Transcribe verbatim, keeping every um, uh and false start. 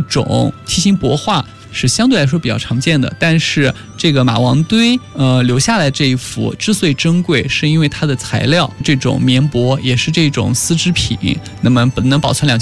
种梯形帛画是相对来说比较常见的，但是这个马王堆呃留下来这一幅之所以珍贵，是因为它的材料这种棉帛也是这种丝织品，那么能保存两